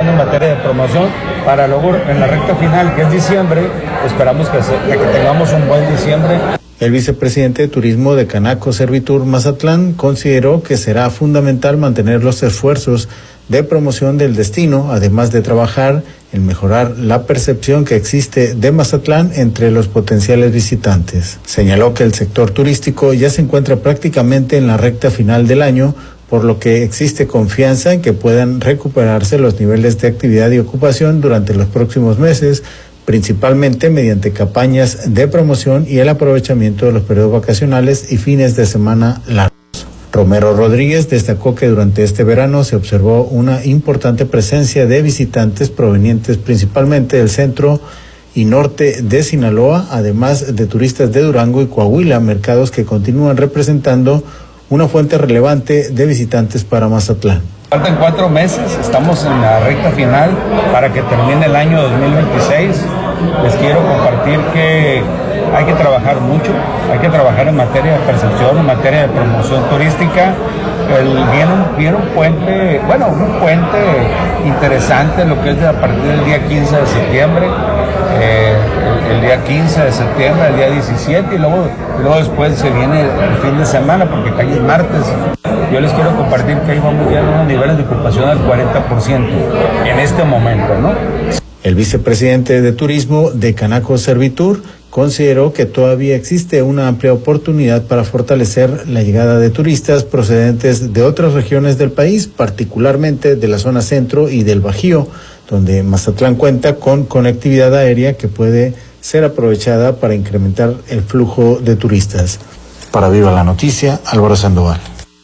en materia de promoción para luego en la recta final, que es diciembre, esperamos que tengamos un buen diciembre. El vicepresidente de Turismo de Canaco Servitur Mazatlán consideró que será fundamental mantener los esfuerzos de promoción del destino, además de trabajar en mejorar la percepción que existe de Mazatlán entre los potenciales visitantes. Señaló que el sector turístico ya se encuentra prácticamente en la recta final del año, por lo que existe confianza en que puedan recuperarse los niveles de actividad y ocupación durante los próximos meses, principalmente mediante campañas de promoción y el aprovechamiento de los periodos vacacionales y fines de semana largos. Romero Rodríguez destacó que durante este verano se observó una importante presencia de visitantes provenientes principalmente del centro y norte de Sinaloa, además de turistas de Durango y Coahuila, mercados que continúan representando una fuente relevante de visitantes para Mazatlán. Faltan 4 meses, estamos en la recta final para que termine el año 2026. Les quiero compartir que hay que trabajar mucho, hay que trabajar en materia de percepción, en materia de promoción turística. Viene un puente interesante, lo que es a partir del día 15 de septiembre, el día 15 de septiembre, el día 17 y luego después se viene el fin de semana porque cae el martes. Yo les quiero compartir que ahí vamos ya a unos niveles de ocupación al 40% en este momento, ¿no? El vicepresidente de Turismo de Canaco Servitur consideró que todavía existe una amplia oportunidad para fortalecer la llegada de turistas procedentes de otras regiones del país, particularmente de la zona centro y del Bajío, donde Mazatlán cuenta con conectividad aérea que puede ser aprovechada para incrementar el flujo de turistas. Para Viva la Noticia, Álvaro Sandoval.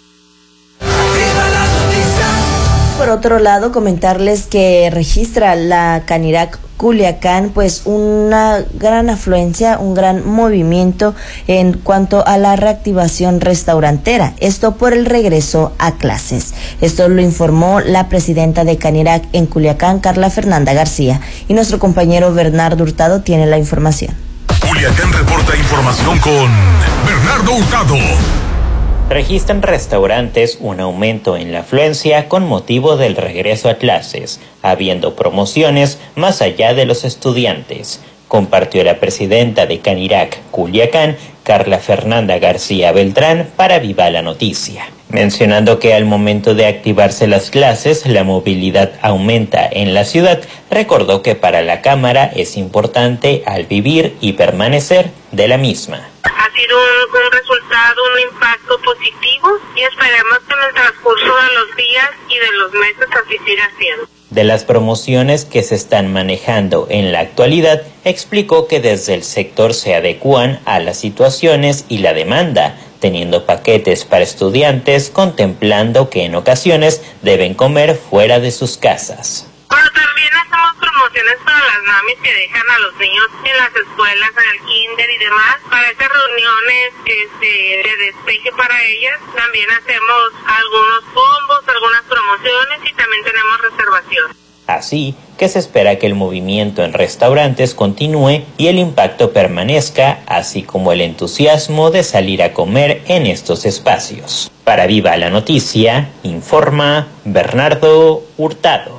Por otro lado, comentarles que registra la Canirac Culiacán pues una gran afluencia, un gran movimiento en cuanto a la reactivación restaurantera, esto por el regreso a clases. Esto lo informó la presidenta de Canirac en Culiacán, Carla Fernanda García, y nuestro compañero Bernardo Hurtado tiene la información. Culiacán reporta información con Bernardo Hurtado. Registran restaurantes un aumento en la afluencia con motivo del regreso a clases, habiendo promociones más allá de los estudiantes, compartió la presidenta de Canirac Culiacán, Carla Fernanda García Beltrán, para Viva la Noticia, mencionando que al momento de activarse las clases, la movilidad aumenta en la ciudad. Recordó que para la Cámara es importante al vivir y permanecer de la misma. Ha sido un resultado, un impacto positivo y esperemos que en el transcurso de los días y de los meses así siga siendo. De las promociones que se están manejando en la actualidad, explicó que desde el sector se adecúan a las situaciones y la demanda, teniendo paquetes para estudiantes, contemplando que en ocasiones deben comer fuera de sus casas. Pero también hacemos promociones para las mamis que dejan a los niños en las escuelas, en el kinder y demás, para estas reuniones de despeje para ellas. También hacemos algunos combos, algunas promociones y también tenemos reservaciones. Así que se espera que el movimiento en restaurantes continúe y el impacto permanezca, así como el entusiasmo de salir a comer en estos espacios. Para Viva la Noticia, informa Bernardo Hurtado.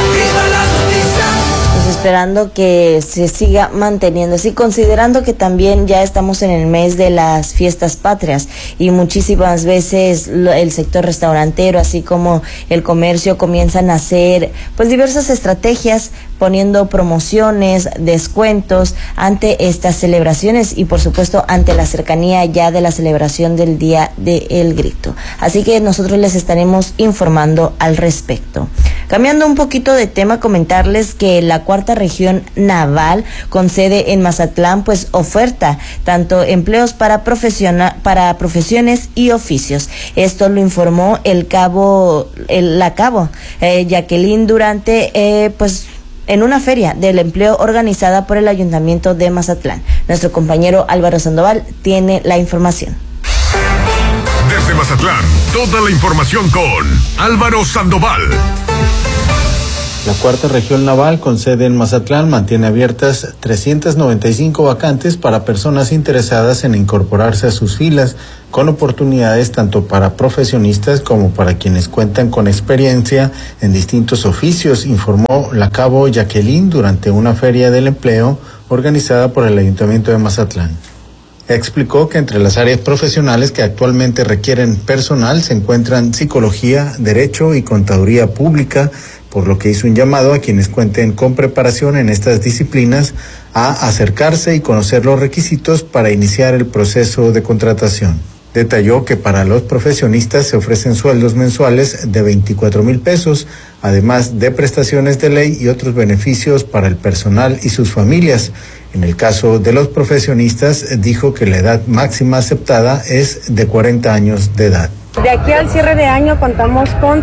Esperando que se siga manteniendo así, considerando que también ya estamos en el mes de las fiestas patrias y muchísimas veces el sector restaurantero así como el comercio comienzan a hacer pues diversas estrategias poniendo promociones, descuentos ante estas celebraciones y por supuesto ante la cercanía ya de la celebración del Día del Grito. Así que nosotros les estaremos informando al respecto. Cambiando un poquito de tema, comentarles que la Cuarta Región Naval con sede en Mazatlán pues oferta tanto empleos para profesiones y oficios. Esto lo informó la cabo Jacqueline Durante pues en una feria del empleo organizada por el Ayuntamiento de Mazatlán. Nuestro compañero Álvaro Sandoval tiene la información. Desde Mazatlán, toda la información con Álvaro Sandoval. La Cuarta Región Naval, con sede en Mazatlán, mantiene abiertas 395 vacantes para personas interesadas en incorporarse a sus filas, con oportunidades tanto para profesionistas como para quienes cuentan con experiencia en distintos oficios, informó la cabo Jacqueline durante una feria del empleo organizada por el Ayuntamiento de Mazatlán. Explicó que entre las áreas profesionales que actualmente requieren personal se encuentran psicología, derecho y contaduría pública, por lo que hizo un llamado a quienes cuenten con preparación en estas disciplinas a acercarse y conocer los requisitos para iniciar el proceso de contratación. Detalló que para los profesionistas se ofrecen sueldos mensuales de 24,000 pesos, además de prestaciones de ley y otros beneficios para el personal y sus familias. En el caso de los profesionistas, dijo que la edad máxima aceptada es de 40 años de edad. De aquí al cierre de año contamos con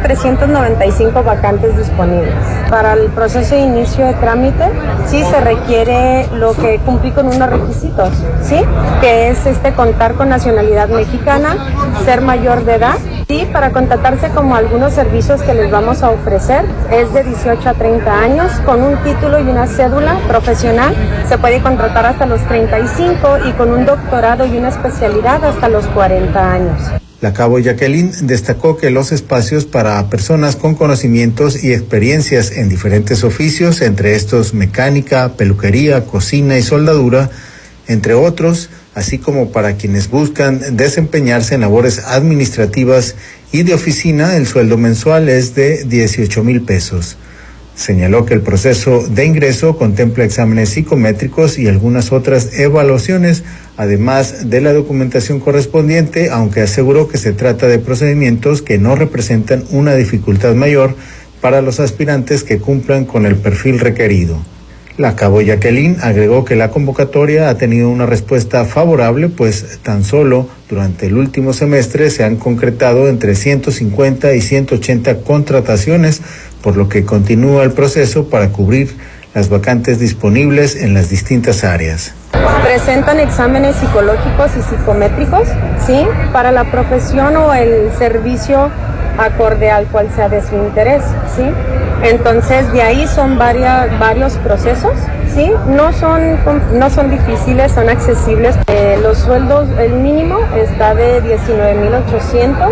395 vacantes disponibles. Para el proceso de inicio de trámite, sí se requiere lo que cumplir con unos requisitos, ¿sí? Que es contar con nacionalidad mexicana, ser mayor de edad, y para contratarse como algunos servicios que les vamos a ofrecer es de 18 a 30 años, con un título y una cédula profesional. Se puede contratar hasta los 35 y con un doctorado y una especialidad hasta los 40 años. La cabo Jacqueline destacó que los espacios para personas con conocimientos y experiencias en diferentes oficios, entre estos mecánica, peluquería, cocina y soldadura, entre otros, así como para quienes buscan desempeñarse en labores administrativas y de oficina, el sueldo mensual es de 18,000 pesos. Señaló que el proceso de ingreso contempla exámenes psicométricos y algunas otras evaluaciones, además de la documentación correspondiente, aunque aseguró que se trata de procedimientos que no representan una dificultad mayor para los aspirantes que cumplan con el perfil requerido. La cabo Jacqueline agregó que la convocatoria ha tenido una respuesta favorable, pues tan solo durante el último semestre se han concretado entre 150 y 180 contrataciones, por lo que continúa el proceso para cubrir las vacantes disponibles en las distintas áreas. Presentan exámenes psicológicos y psicométricos, ¿sí? Para la profesión o el servicio acorde al cual sea de su interés, ¿sí? Entonces, de ahí son varios procesos, ¿sí? No son difíciles, son accesibles. Los sueldos, el mínimo está de 19,800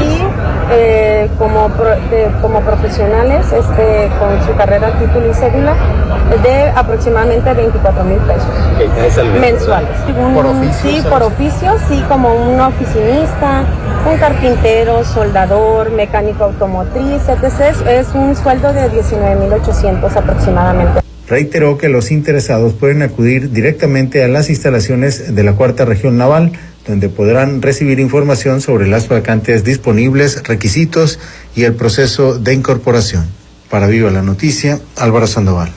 y como profesionales, con su carrera, título y cédula, de aproximadamente 24,000 pesos mensuales. ¿Por oficio? Sí, por oficio, sí, como un oficinista, un carpintero, soldador, mecánico automotriz, etc. Es un sueldo de 19,800 aproximadamente. Reiteró que los interesados pueden acudir directamente a las instalaciones de la Cuarta Región Naval, donde podrán recibir información sobre las vacantes disponibles, requisitos y el proceso de incorporación. Para Viva la Noticia, Álvaro Sandoval.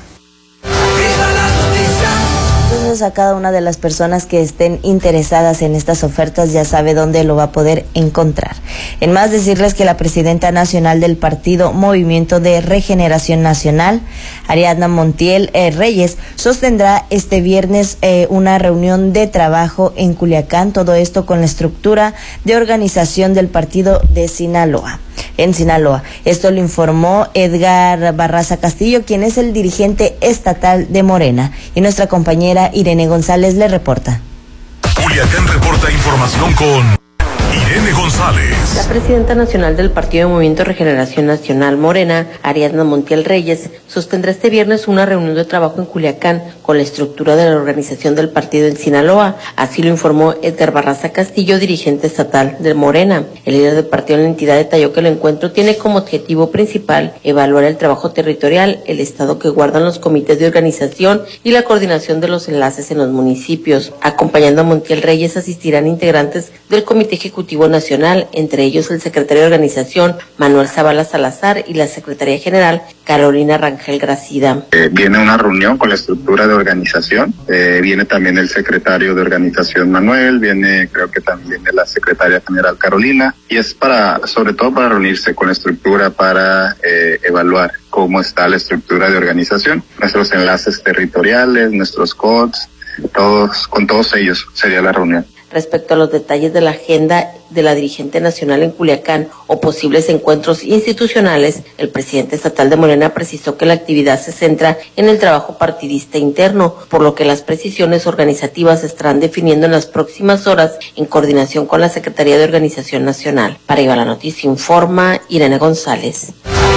A cada una de las personas que estén interesadas en estas ofertas ya sabe dónde lo va a poder encontrar. En más, decirles que la presidenta nacional del partido Movimiento de Regeneración Nacional, Ariadna Montiel Reyes, sostendrá este viernes una reunión de trabajo en Culiacán, todo esto con la estructura de organización del partido de en Sinaloa. Esto lo informó Edgar Barraza Castillo, quien es el dirigente estatal de Morena, y nuestra compañera Irene González le reporta. Culiacán reporta información con Irene González. La presidenta nacional del Partido de Movimiento Regeneración Nacional Morena, Ariadna Montiel Reyes, sostendrá este viernes una reunión de trabajo en Culiacán con la estructura de la organización del partido en Sinaloa. Así lo informó Edgar Barraza Castillo, dirigente estatal de Morena. El líder del partido en la entidad detalló que el encuentro tiene como objetivo principal evaluar el trabajo territorial, el estado que guardan los comités de organización y la coordinación de los enlaces en los municipios. Acompañando a Montiel Reyes asistirán integrantes del Comité Ejecutivo Nacional, entre ellos el secretario de organización Manuel Zavala Salazar y la secretaria general Carolina Rangel Gracida. Viene una reunión con la estructura de organización, viene también el secretario de organización Manuel, viene creo que también la secretaria general Carolina, y es sobre todo para reunirse con la estructura para evaluar cómo está la estructura de organización, nuestros enlaces territoriales, nuestros codes, con todos ellos sería la reunión. Respecto a los detalles de la agenda de la dirigente nacional en Culiacán o posibles encuentros institucionales, el presidente estatal de Morena precisó que la actividad se centra en el trabajo partidista interno, por lo que las precisiones organizativas se estarán definiendo en las próximas horas en coordinación con la Secretaría de Organización Nacional. Para Viva la Noticia informa Irene González.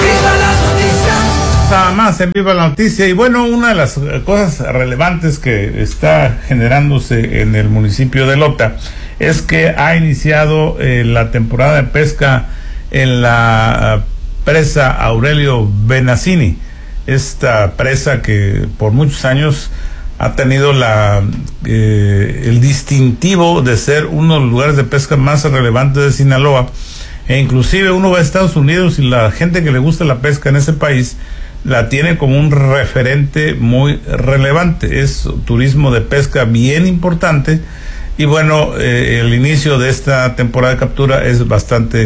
Nada más en Viva la Noticia. Y bueno, una de las cosas relevantes que está generándose en el municipio de Lota es que ha iniciado la temporada de pesca en la presa Aurelio Benazzini, esta presa que por muchos años ha tenido el distintivo de ser uno de los lugares de pesca más relevantes de Sinaloa, e inclusive uno va a Estados Unidos y la gente que le gusta la pesca en ese país la tiene como un referente muy relevante. Es turismo de pesca bien importante y bueno, el inicio de esta temporada de captura es bastante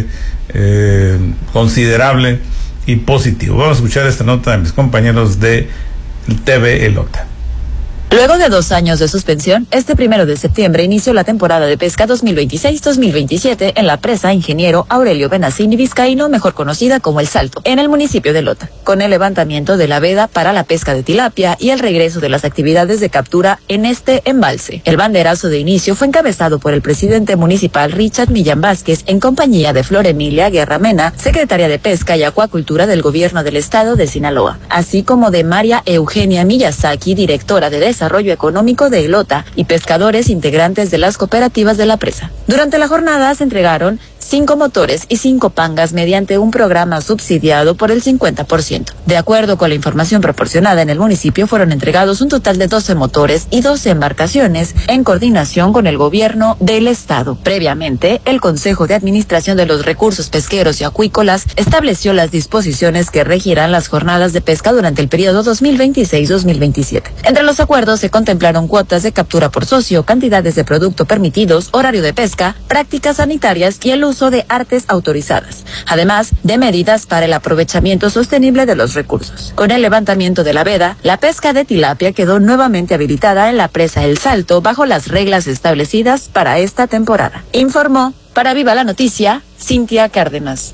considerable y positivo. Vamos a escuchar esta nota de mis compañeros de TV Elota. Luego de 2 años de suspensión, este 1 de septiembre inició la temporada de pesca 2026-2027 en la presa Ingeniero Aurelio Benazzini Vizcaíno, mejor conocida como El Salto, en el municipio de Lota, con el levantamiento de la veda para la pesca de tilapia y el regreso de las actividades de captura en este embalse. El banderazo de inicio fue encabezado por el presidente municipal Richard Millán Vázquez en compañía de Flor Emilia Guerra Mena, secretaria de Pesca y Acuacultura del Gobierno del Estado de Sinaloa, así como de María Eugenia Miyazaki, directora de Desarrollo Económico de Elota, y pescadores integrantes de las cooperativas de la presa. Durante la jornada se entregaron 5 motores y 5 pangas mediante un programa subsidiado por el 50%. De acuerdo con la información proporcionada en el municipio, fueron entregados un total de 12 motores y 12 embarcaciones en coordinación con el gobierno del estado. Previamente, el Consejo de Administración de los Recursos Pesqueros y Acuícolas estableció las disposiciones que regirán las jornadas de pesca durante el periodo 2026-2027. Entre los acuerdos se contemplaron cuotas de captura por socio, cantidades de producto permitidos, horario de pesca, prácticas sanitarias y el uso de artes autorizadas, además de medidas para el aprovechamiento sostenible de los recursos. Con el levantamiento de la veda, la pesca de tilapia quedó nuevamente habilitada en la presa El Salto bajo las reglas establecidas para esta temporada. Informó para Viva la Noticia, Cintia Cárdenas.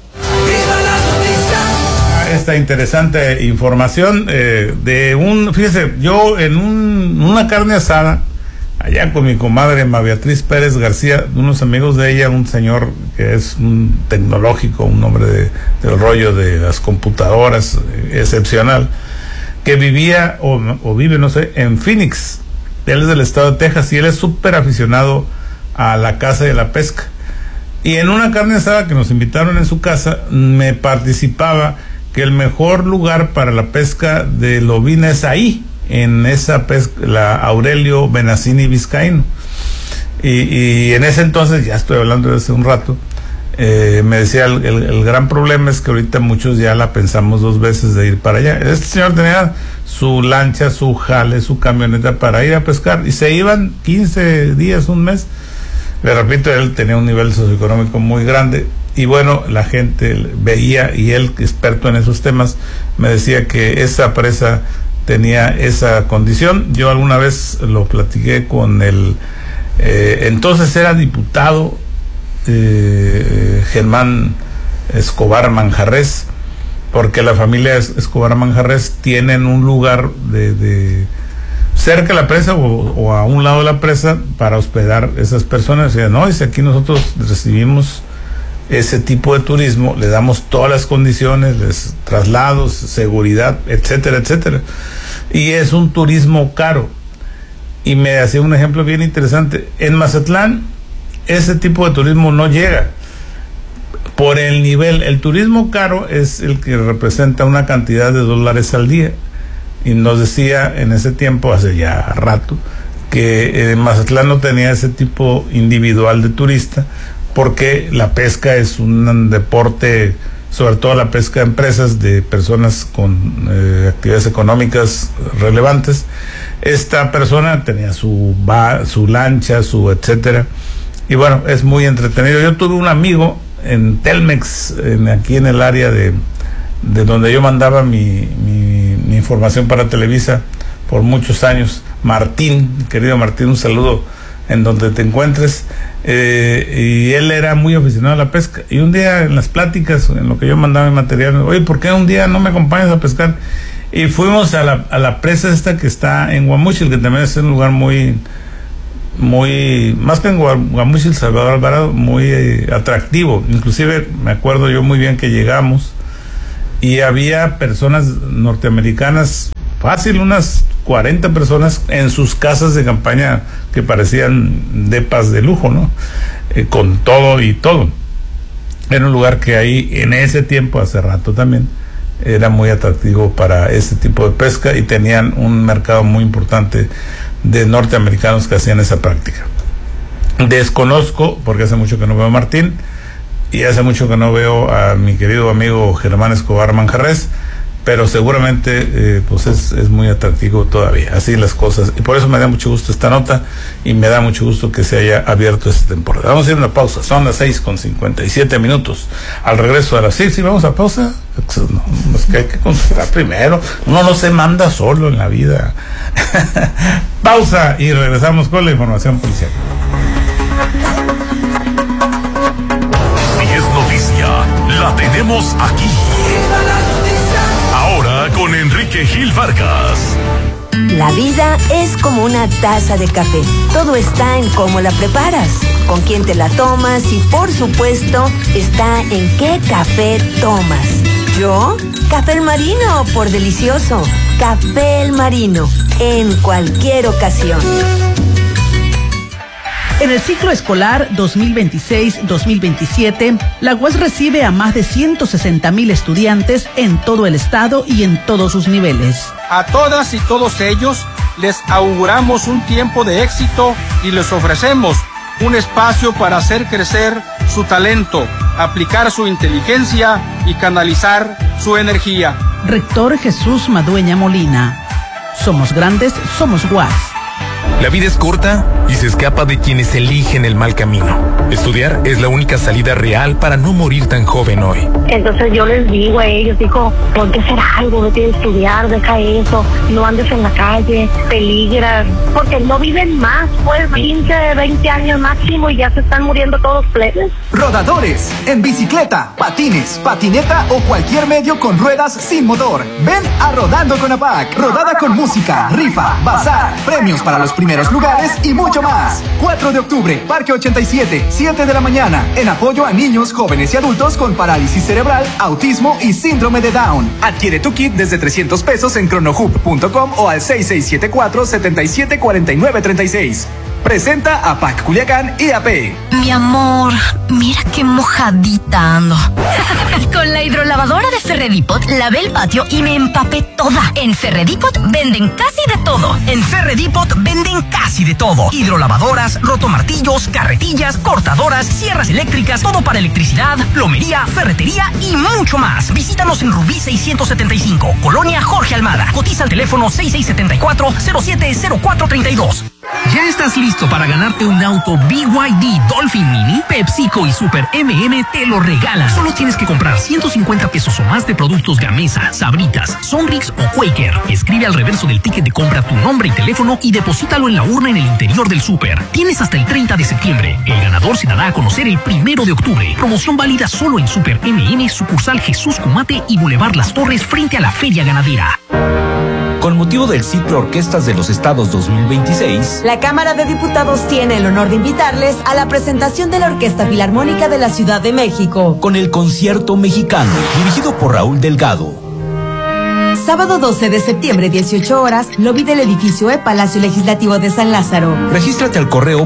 Esta interesante información fíjese, yo en una carne asada allá con mi comadre Beatriz Pérez García, unos amigos de ella, un señor que es un tecnológico, un hombre del rollo de las computadoras, excepcional, que vivía o vive, no sé, en Phoenix. Él es del estado de Texas y él es súper aficionado a la caza y a la pesca. Y en una carne asada que nos invitaron en su casa, me participaba que el mejor lugar para la pesca de lobina es ahí, en esa pesca, la Aurelio Benazzini Vizcaíno. Y en ese entonces, ya estoy hablando de hace un rato, me decía, el gran problema es que ahorita muchos ya la pensamos 2 veces de ir para allá. Este señor tenía su lancha, su jale, su camioneta para ir a pescar, y se iban 15 días, un mes. Le repito, él tenía un nivel socioeconómico muy grande, y bueno, la gente veía, y él, experto en esos temas, me decía que esa presa tenía esa condición. Yo alguna vez lo platiqué con el entonces era diputado Germán Escobar Manjarres, porque la familia Escobar Manjarres tienen un lugar de cerca de la presa o a un lado de la presa para hospedar esas personas. Y no, dice, aquí nosotros recibimos ese tipo de turismo, le damos todas las condiciones, traslados, seguridad, etcétera, etcétera. Y es un turismo caro. Y me hacía un ejemplo bien interesante. En Mazatlán, ese tipo de turismo no llega. Por el nivel, el turismo caro es el que representa una cantidad de $, al día. Y nos decía en ese tiempo, hace ya rato, que Mazatlán no tenía ese tipo individual de turista, porque la pesca es un deporte, sobre todo la pesca de empresas, de personas con actividades económicas relevantes. Esta persona tenía su lancha, su etcétera, y bueno, es muy entretenido. Yo tuve un amigo en Telmex, aquí en el área de donde yo mandaba mi información para Televisa por muchos años, Martín, querido Martín, un saludo en donde te encuentres, y él era muy aficionado a la pesca, y un día en las pláticas, en lo que yo mandaba mi material, oye, ¿por qué un día no me acompañas a pescar? Y fuimos a la presa esta que está en Guamúchil, que también es un lugar muy, más que en Guamúchil, Salvador Alvarado, muy atractivo. Inclusive me acuerdo yo muy bien que llegamos y había personas norteamericanas, fácil, unas 40 personas en sus casas de campaña que parecían depas de lujo, ¿no? Con todo y todo. Era un lugar que ahí, en ese tiempo, hace rato también, era muy atractivo para ese tipo de pesca, y tenían un mercado muy importante de norteamericanos que hacían esa práctica. Desconozco, porque hace mucho que no veo a Martín, y hace mucho que no veo a mi querido amigo Germán Escobar Manjarres, pero seguramente pues es muy atractivo todavía, así las cosas, y por eso me da mucho gusto esta nota, y me da mucho gusto que se haya abierto esta temporada. Vamos a ir a una pausa, son las 6:57. Al regreso de las 6, ¿sí vamos a pausa? No, es que hay que considerar primero, uno no se manda solo en la vida. Pausa y regresamos con la información policial. Si es noticia, la tenemos aquí. Ahora con Enrique Gil Vargas. La vida es como una taza de café. Todo está en cómo la preparas, con quién te la tomas y, por supuesto, está en qué café tomas. ¿Yo? Café El Marino, por delicioso. Café El Marino, en cualquier ocasión. En el ciclo escolar 2026-2027, la UAS recibe a más de 160,000 estudiantes en todo el estado y en todos sus niveles. A todas y todos ellos les auguramos un tiempo de éxito y les ofrecemos un espacio para hacer crecer su talento, aplicar su inteligencia y canalizar su energía. Rector Jesús Madueña Molina. Somos grandes, somos UAS. La vida es corta y se escapa de quienes eligen el mal camino. Estudiar es la única salida real para no morir tan joven hoy. Entonces yo les digo a ellos, ponte a hacer algo, vete a estudiar, deja eso, no andes en la calle, peligras, porque no viven más, pues 15, 20 años máximo y ya se están muriendo todos plebes. Rodadores, en bicicleta, patines, patineta o cualquier medio con ruedas sin motor. Ven a Rodando con APAC. Rodada con música, rifa, bazar, premios para los primeros lugares y mucho más. 4 de octubre, Parque 87, 7 de la mañana, en apoyo a niños, jóvenes y adultos con parálisis cerebral, autismo y síndrome de Down. Adquiere tu kit desde $300 en cronohub.com o al 6674-774936. Presenta a PAC Culiacán y AP. Mi amor, mira qué mojadita ando. Con la hidrolavadora de Ferredipot lavé el patio y me empapé toda. En Ferredipot venden casi de todo. En Ferredipot venden casi de todo. Hidrolavadoras, rotomartillos, carretillas, cortadoras, sierras eléctricas, todo para electricidad, plomería, ferretería y mucho más. Visítanos en Rubí 675, Colonia Jorge Almada. Cotiza al teléfono 6674-070432. ¿Ya estás listo para ganarte un auto BYD Dolphin Mini? PepsiCo y Super MM te lo regalan. Solo tienes que comprar 150 pesos o más de productos Gamesa, Sabritas, Sonrix o Quaker. Escribe al reverso del ticket de compra tu nombre y teléfono y deposítalo en la urna en el interior del súper. Tienes hasta el 30 de septiembre. El ganador se dará a conocer el 1 de octubre. Promoción válida solo en Super MM, sucursal Jesús Cumate y Boulevard Las Torres frente a la Feria Ganadera. Con motivo del ciclo Orquestas de los Estados 2026, la Cámara de Diputados tiene el honor de invitarles a la presentación de la Orquesta Filarmónica de la Ciudad de México, con el Concierto Mexicano, dirigido por Raúl Delgado. Sábado 12 de septiembre, 18 horas, lobby del edificio Palacio Legislativo de San Lázaro. Regístrate al correo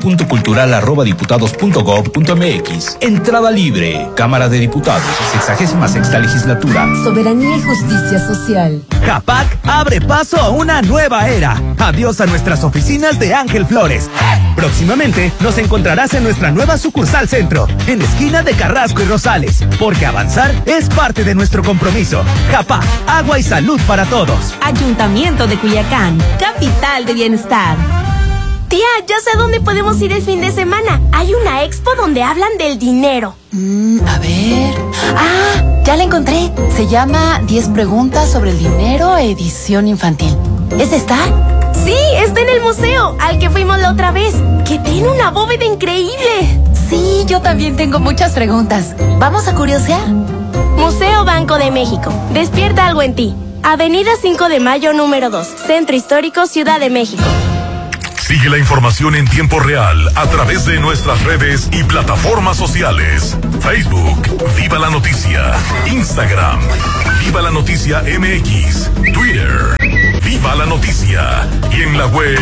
programa.cultural@diputados.gov.mx. Entrada libre. Cámara de Diputados, 66ª legislatura. Soberanía y justicia social. CAPAC abre paso a una nueva era. Adiós a nuestras oficinas de Ángel Flores. Próximamente nos encontrarás en nuestra nueva sucursal centro, en esquina de Carrasco y Rosales, porque avanzar es parte de nuestro compromiso. CAPAC, agua y salud para todos. Ayuntamiento de Culiacán, capital de bienestar. Tía, ya sé dónde podemos ir el fin de semana. Hay una expo donde hablan del dinero. A ver... ¡Ah! Ya la encontré. Se llama 10 preguntas sobre el dinero, edición infantil. ¿Es esta? Sí, está en el museo, al que fuimos la otra vez, que tiene una bóveda increíble. Sí, yo también tengo muchas preguntas. ¿Vamos a curiosear? Museo Banco de México. Despierta algo en ti. Avenida 5 de Mayo, número 2. Centro Histórico, Ciudad de México. Sigue la información en tiempo real a través de nuestras redes y plataformas sociales. Facebook, Viva la Noticia. Instagram, Viva la Noticia MX. Twitter, Viva la Noticia. Y en la web,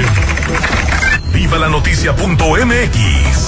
vivalanoticia.mx.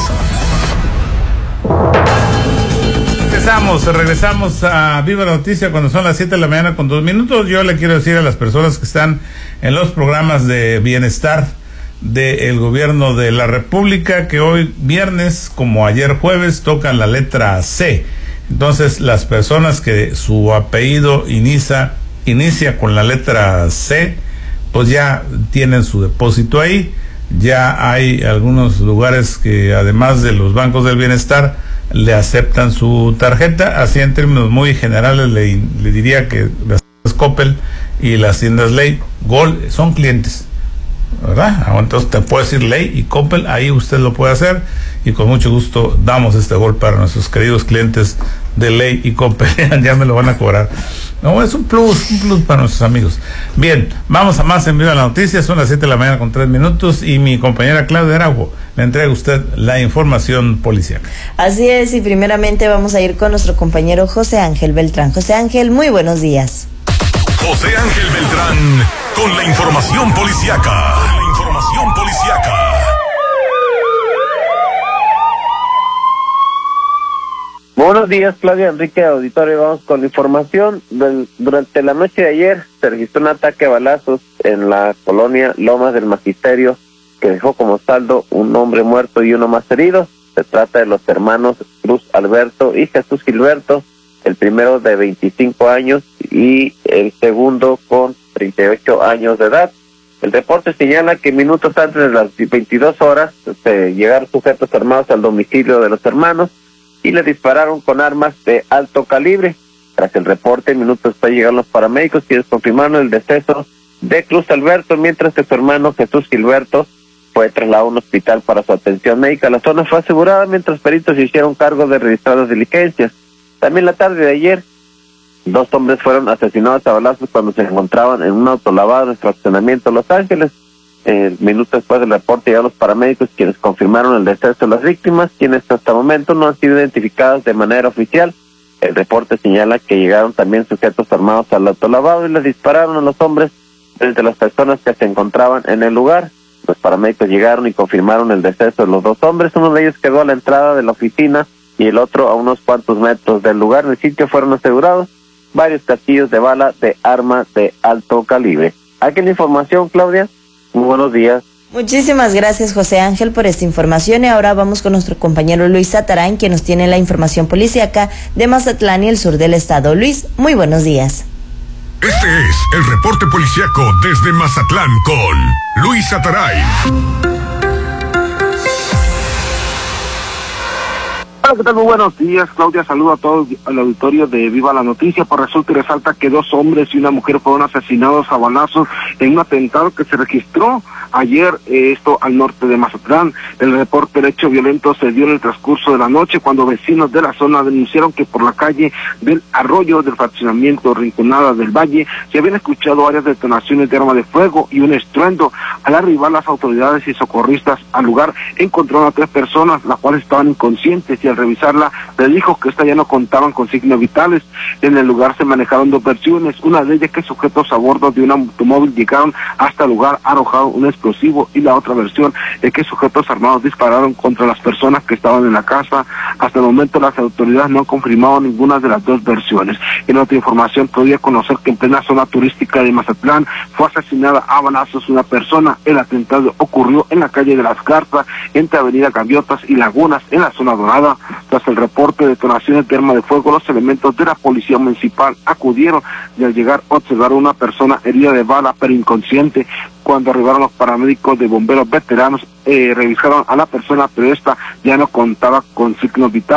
Regresamos a Viva la Noticia cuando son las 7 de la mañana con 2 minutos. Yo le quiero decir a las personas que están en los programas de bienestar del gobierno de la República que hoy viernes, como ayer jueves, tocan la letra C. Entonces, las personas que su apellido inicia con la letra C, pues ya tienen su depósito ahí. Ya hay algunos lugares que, además de los bancos del bienestar, le aceptan su tarjeta. Así, en términos muy generales, le diría que las Coppel y las tiendas Ley Gold son clientes, ¿verdad? Entonces te puede decir Ley y Coppel, ahí usted lo puede hacer, y con mucho gusto damos este gol para nuestros queridos clientes de Ley y Coppel. Ya me lo van a cobrar. No, es un plus para nuestros amigos. Bien, vamos a más en Viva la Noticia. Son las 7 de la mañana con 3 minutos y mi compañera Claudia Araujo le entrega a usted la información policiaca. Así es, y primeramente vamos a ir con nuestro compañero José Ángel Beltrán. José Ángel, muy buenos días. José Ángel Beltrán con la información policiaca. Buenos días, Claudia, Enrique, auditorio. Vamos con la información. Durante la noche de ayer se registró un ataque a balazos en la colonia Lomas del Magisterio que dejó como saldo un hombre muerto y uno más herido. Se trata de los hermanos Cruz Alberto y Jesús Gilberto, el primero de 25 años y el segundo con 38 años de edad. El reporte señala que minutos antes de las 22 horas llegaron sujetos armados al domicilio de los hermanos y le dispararon con armas de alto calibre. Tras el reporte, minutos después llegaron los paramédicos quienes confirmaron el deceso de Cruz Alberto, mientras que su hermano Jesús Gilberto fue trasladado a un hospital para su atención médica. La zona fue asegurada mientras peritos se hicieron cargo de registrar las diligencias. También la tarde de ayer, 2 hombres fueron asesinados a balazos cuando se encontraban en un autolavado en el fraccionamiento Los Ángeles. Minutos después del reporte llegaron los paramédicos quienes confirmaron el deceso de las víctimas, quienes hasta el momento no han sido identificadas de manera oficial. El reporte señala que llegaron también sujetos armados al autolavado y les dispararon a los hombres desde las personas que se encontraban en el lugar. Los paramédicos llegaron y confirmaron el deceso de los 2 hombres. Uno de ellos quedó a la entrada de la oficina y el otro a unos cuantos metros del lugar. En el sitio fueron asegurados varios casquillos de bala de arma de alto calibre. Aquí la información, Claudia. Muy buenos días. Muchísimas gracias, José Ángel, por esta información. Y ahora vamos con nuestro compañero Luis Satarán, quien nos tiene la información policíaca de Mazatlán y el sur del estado. Luis, muy buenos días. Este es el reporte policíaco desde Mazatlán con Luis Sataray. Hola, ¿qué tal? Muy buenos días, Claudia. Saludo a todo el auditorio de Viva la Noticia. Pues resulta y resalta que 2 hombres y una mujer fueron asesinados a balazos en un atentado que se registró ayer, esto al norte de Mazatlán. El reporte del hecho violento se dio en el transcurso de la noche cuando vecinos de la zona denunciaron que por la calle del Arroyo del fraccionamiento Rinconada del Valle se habían escuchado varias detonaciones de arma de fuego y un estruendo. Al arribar las autoridades y socorristas al lugar encontraron a 3 personas, las cuales estaban inconscientes, y al revisarla le dijo que estas ya no contaban con signos vitales. En el lugar se manejaron 2 versiones, una de ellas que sujetos a bordo de un automóvil llegaron hasta el lugar, arrojaron un explosivo, y la otra versión es que sujetos armados dispararon contra las personas que estaban en la casa. Hasta el momento las autoridades no han confirmado ninguna de las 2 versiones. En otra información, podría conocer que en plena zona turística de Mazatlán fue asesinada a balazos una persona. El atentado ocurrió en la calle de las Garzas, entre Avenida Gaviotas y Lagunas, en la zona dorada. Tras el reporte de detonaciones de arma de fuego, los elementos de la policía municipal acudieron y al llegar observaron a una persona herida de bala pero inconsciente. Cuando arribaron los paramédicos de bomberos veteranos, revisaron a la persona, pero esta ya no contaba con signos vitales.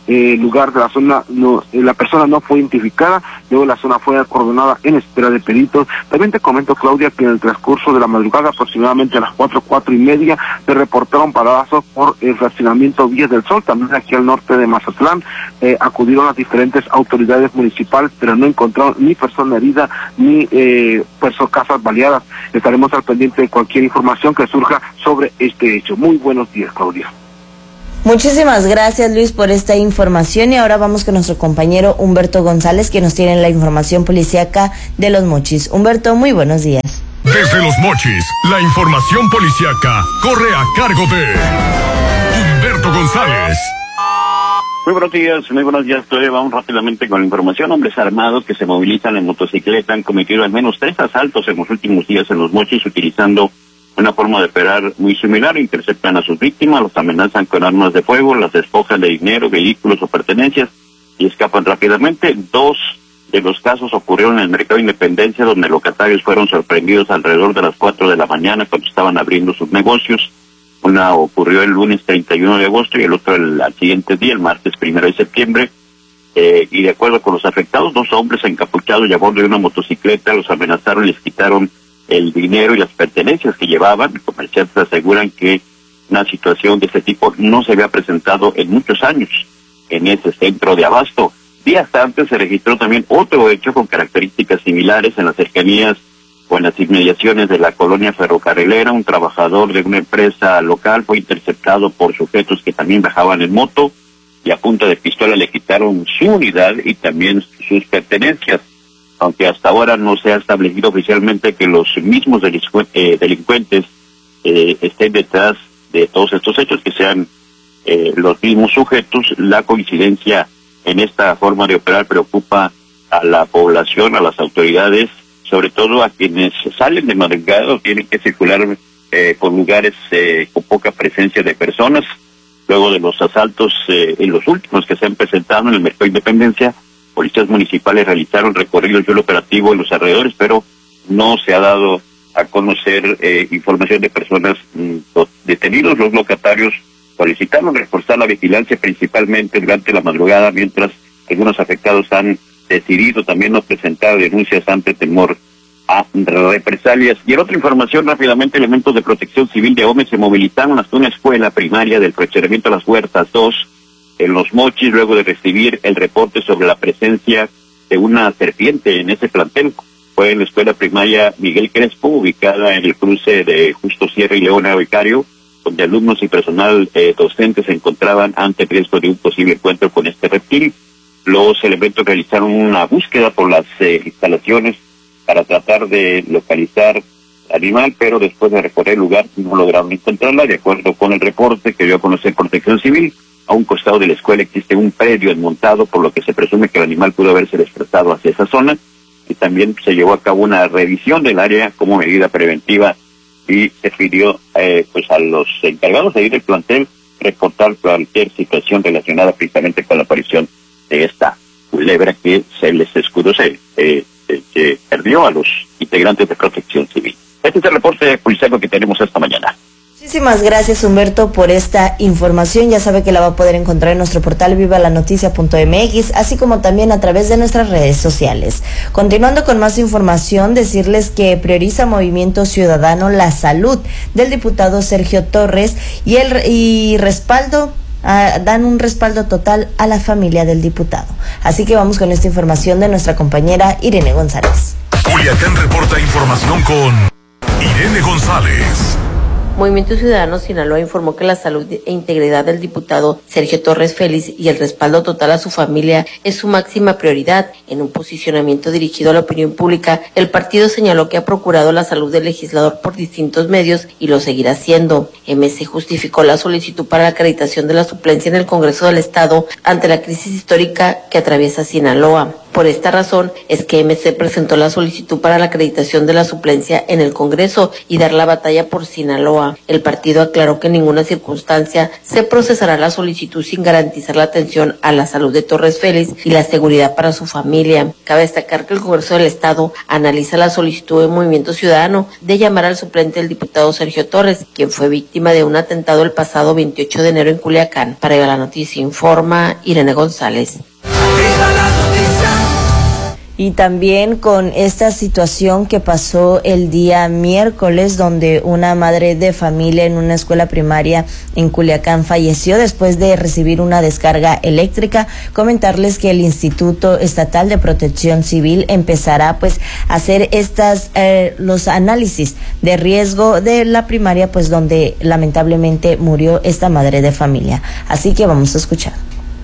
lugar de la zona, la persona no fue identificada, luego la zona fue acordonada en espera de peritos. También te comento, Claudia, que en el transcurso de la madrugada, aproximadamente a las 4:30, se reportaron balazos por el fraccionamiento Vías del Sol, también aquí al norte de Mazatlán. Acudieron las diferentes autoridades municipales, pero no encontraron ni persona herida, ni casas baleadas. Estaremos al pendiente de cualquier información que surja sobre este hecho. Muy buenos días, Claudia. Muchísimas gracias, Luis, por esta información, y ahora vamos con nuestro compañero Humberto González, que nos tiene la información policíaca de Los Mochis. Humberto, muy buenos días. Desde Los Mochis, la información policíaca corre a cargo de Humberto González. Muy buenos días, Claudia. Vamos rápidamente con la información. Hombres armados que se movilizan en motocicleta han cometido al menos 3 asaltos en los últimos días en Los Mochis, utilizando una forma de operar muy similar. Interceptan a sus víctimas, los amenazan con armas de fuego, las despojan de dinero, vehículos o pertenencias y escapan rápidamente. 2 de los casos ocurrieron en el Mercado Independencia, donde locatarios fueron sorprendidos alrededor de las 4 de la mañana cuando estaban abriendo sus negocios. Una ocurrió el lunes 31 de agosto y el otro al siguiente día, el martes 1 de septiembre. Y de acuerdo con los afectados, 2 hombres encapuchados y a bordo de una motocicleta los amenazaron y les quitaron el dinero y las pertenencias que llevaban. Comerciantes aseguran que una situación de este tipo no se había presentado en muchos años en ese centro de abasto. Días antes se registró también otro hecho con características similares en las cercanías o en las inmediaciones de la colonia ferrocarrilera. Un trabajador de una empresa local fue interceptado por sujetos que también bajaban en moto y a punta de pistola le quitaron su unidad y también sus pertenencias. Aunque hasta ahora no se ha establecido oficialmente que los mismos delincuentes estén detrás de todos estos hechos, que sean los mismos sujetos, la coincidencia en esta forma de operar preocupa a la población, a las autoridades, sobre todo a quienes salen de madrugada o tienen que circular por lugares con poca presencia de personas. Luego de los asaltos, en los últimos que se han presentado en el Mercado Independencia, policías municipales realizaron recorridos y el operativo en los alrededores, pero no se ha dado a conocer información de personas detenidos. Los locatarios solicitaron reforzar la vigilancia principalmente durante la madrugada, mientras algunos afectados han decidido también no presentar denuncias ante temor a represalias. Y en otra información, rápidamente, elementos de Protección Civil de OME se movilizaron hasta una escuela primaria del Fraccionamiento Las Huertas 2 en Los Mochis, luego de recibir el reporte sobre la presencia de una serpiente en ese plantel. Fue en la escuela primaria Miguel Crespo, ubicada en el cruce de Justo Sierra y Leona Vicario, donde alumnos y personal docente se encontraban ante el riesgo de un posible encuentro con este reptil. Los elementos realizaron una búsqueda por las instalaciones para tratar de localizar al animal, pero después de recorrer el lugar no lograron encontrarla. De acuerdo con el reporte que dio a conocer Protección Civil, a un costado de la escuela existe un predio desmontado, por lo que se presume que el animal pudo haberse desplazado hacia esa zona, y también se llevó a cabo una revisión del área como medida preventiva y se pidió a los encargados de ir del plantel reportar cualquier situación relacionada precisamente con la aparición de esta culebra que se les escudó, que perdió a los integrantes de Protección Civil. Este es el reporte policiaco que tenemos esta mañana. Muchísimas gracias, Humberto, por esta información. Ya sabe que la va a poder encontrar en nuestro portal vivalanoticia.mx, así como también a través de nuestras redes sociales. Continuando con más información, decirles que prioriza Movimiento Ciudadano la salud del diputado Sergio Torres y respaldo dan un respaldo total a la familia del diputado. Así que vamos con esta información de nuestra compañera Irene González. Culiacán reporta información con Irene González. Movimiento Ciudadano Sinaloa informó que la salud e integridad del diputado Sergio Torres Félix y el respaldo total a su familia es su máxima prioridad. En un posicionamiento dirigido a la opinión pública, el partido señaló que ha procurado la salud del legislador por distintos medios y lo seguirá haciendo. MC justificó la solicitud para la acreditación de la suplencia en el Congreso del Estado ante la crisis histórica que atraviesa Sinaloa. Por esta razón es que MC presentó la solicitud para la acreditación de la suplencia en el Congreso y dar la batalla por Sinaloa. El partido aclaró que en ninguna circunstancia se procesará la solicitud sin garantizar la atención a la salud de Torres Félix y la seguridad para su familia. Cabe destacar que el Congreso del Estado analiza la solicitud de Movimiento Ciudadano de llamar al suplente del diputado Sergio Torres, quien fue víctima de un atentado el pasado 28 de enero en Culiacán. Para Viva la Noticia informa Irene González. Y también con esta situación que pasó el día miércoles, donde una madre de familia en una escuela primaria en Culiacán falleció después de recibir una descarga eléctrica, comentarles que el Instituto Estatal de Protección Civil empezará pues a hacer los análisis de riesgo de la primaria, pues donde lamentablemente murió esta madre de familia. Así que vamos a escuchar.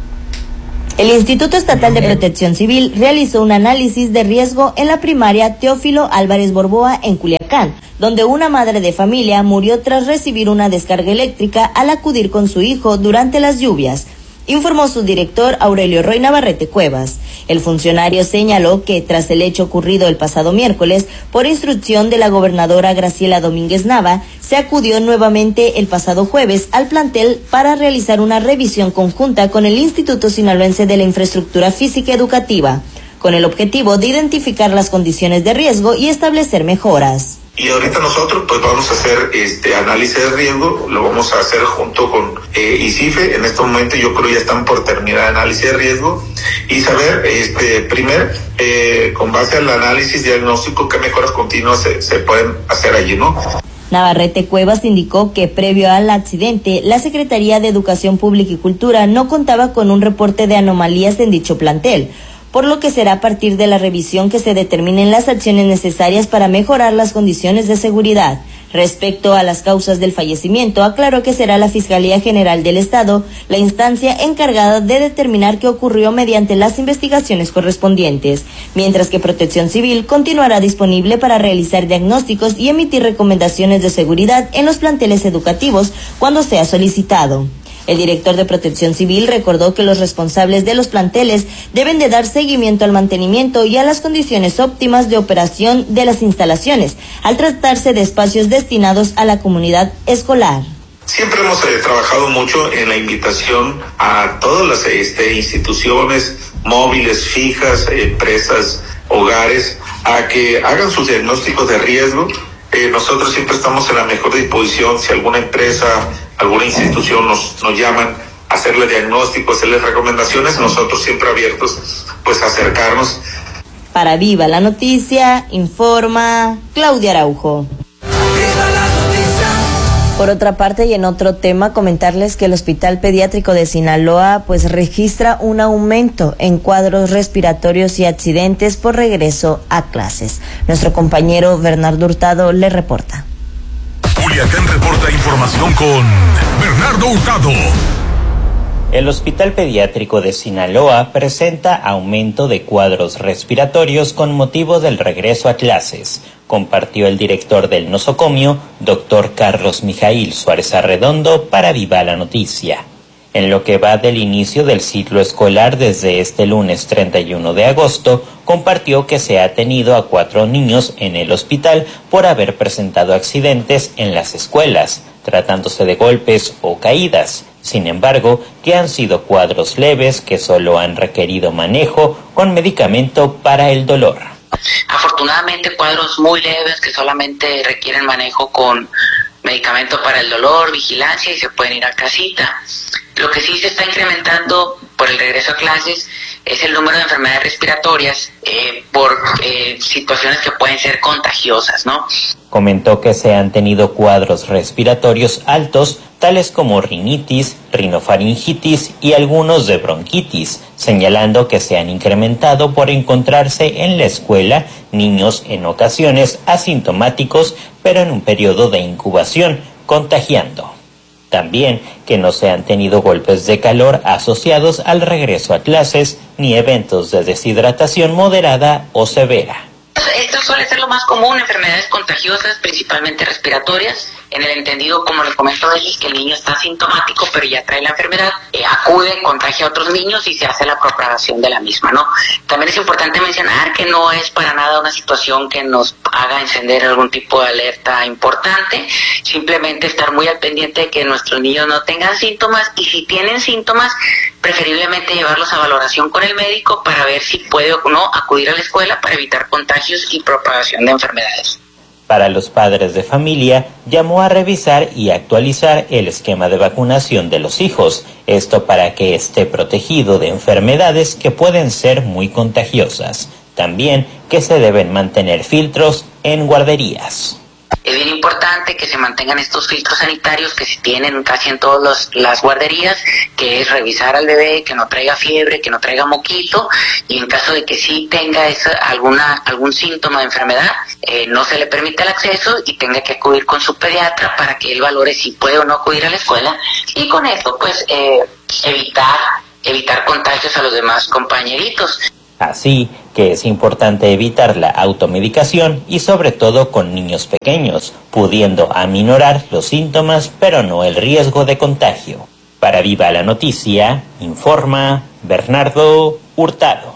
El Instituto Estatal de Protección Civil realizó un análisis de riesgo en la primaria Teófilo Álvarez Borboa en Culiacán, donde una madre de familia murió tras recibir una descarga eléctrica al acudir con su hijo durante las lluvias, informó su director Aurelio Roy Navarrete Cuevas. El funcionario señaló que tras el hecho ocurrido el pasado miércoles, por instrucción de la gobernadora Graciela Domínguez Nava, se acudió nuevamente el pasado jueves al plantel para realizar una revisión conjunta con el Instituto Sinaloense de la Infraestructura Física Educativa, con el objetivo de identificar las condiciones de riesgo y establecer mejoras. Y ahorita nosotros pues vamos a hacer análisis de riesgo, lo vamos a hacer junto con ICIFE. En este momento yo creo ya están por terminar el análisis de riesgo y saber primero con base al análisis diagnóstico qué mejoras continuas se pueden hacer allí, ¿no? Navarrete Cuevas indicó que previo al accidente, la Secretaría de Educación Pública y Cultura no contaba con un reporte de anomalías en dicho plantel, por lo que será a partir de la revisión que se determinen las acciones necesarias para mejorar las condiciones de seguridad. Respecto a las causas del fallecimiento, aclaró que será la Fiscalía General del Estado la instancia encargada de determinar qué ocurrió mediante las investigaciones correspondientes, mientras que Protección Civil continuará disponible para realizar diagnósticos y emitir recomendaciones de seguridad en los planteles educativos cuando sea solicitado. El director de Protección Civil recordó que los responsables de los planteles deben de dar seguimiento al mantenimiento y a las condiciones óptimas de operación de las instalaciones, al tratarse de espacios destinados a la comunidad escolar. Siempre hemos trabajado mucho en la invitación a todas las instituciones móviles, fijas, empresas, hogares, a que hagan sus diagnósticos de riesgo. Nosotros siempre estamos en la mejor disposición. Si alguna empresa, alguna institución nos llaman a hacerle diagnóstico, hacerles recomendaciones, nosotros siempre abiertos pues a acercarnos. Para Viva la Noticia, informa Claudia Araujo. Por otra parte y en otro tema, comentarles que el Hospital Pediátrico de Sinaloa pues registra un aumento en cuadros respiratorios y accidentes por regreso a clases. Nuestro compañero Bernardo Hurtado le reporta. Culiacán reporta información con Bernardo Hurtado. El Hospital Pediátrico de Sinaloa presenta aumento de cuadros respiratorios con motivo del regreso a clases, compartió el director del nosocomio, doctor Carlos Mijail Suárez Arredondo, para Viva la Noticia. En lo que va del inicio del ciclo escolar desde este lunes 31 de agosto, compartió que se ha atendido a 4 niños en el hospital por haber presentado accidentes en las escuelas, tratándose de golpes o caídas. Sin embargo, que han sido cuadros leves que solo han requerido manejo con medicamento para el dolor. Afortunadamente, cuadros muy leves que solamente requieren manejo con medicamento para el dolor, vigilancia y se pueden ir a casita. Lo que sí se está incrementando por el regreso a clases es el número de enfermedades respiratorias por situaciones que pueden ser contagiosas, ¿no? Comentó que se han tenido cuadros respiratorios altos, tales como rinitis, rinofaringitis y algunos de bronquitis, señalando que se han incrementado por encontrarse en la escuela niños en ocasiones asintomáticos, pero en un periodo de incubación, contagiando. También que no se han tenido golpes de calor asociados al regreso a clases ni eventos de deshidratación moderada o severa. Esto suele ser lo más común, enfermedades contagiosas, principalmente respiratorias, en el entendido, como le comento a Eli, que el niño está asintomático pero ya trae la enfermedad, acude, contagia a otros niños y se hace la propagación de la misma, ¿no? También es importante mencionar que no es para nada una situación que nos haga encender algún tipo de alerta importante, simplemente estar muy al pendiente de que nuestros niños no tengan síntomas, y si tienen síntomas, preferiblemente llevarlos a valoración con el médico para ver si puede o no acudir a la escuela para evitar contagios y propagación de enfermedades. Para los padres de familia, llamó a revisar y actualizar el esquema de vacunación de los hijos, esto para que esté protegido de enfermedades que pueden ser muy contagiosas. También que se deben mantener filtros en guarderías. Es bien importante que se mantengan estos filtros sanitarios que se tienen casi en todas las guarderías, que es revisar al bebé, que no traiga fiebre, que no traiga moquito, y en caso de que sí tenga algún síntoma de enfermedad, no se le permite el acceso y tenga que acudir con su pediatra para que él valore si puede o no acudir a la escuela, y con eso pues evitar contagios a los demás compañeritos. Así que es importante evitar la automedicación y sobre todo con niños pequeños, pudiendo aminorar los síntomas pero no el riesgo de contagio. Para Viva la Noticia, informa Bernardo Hurtado.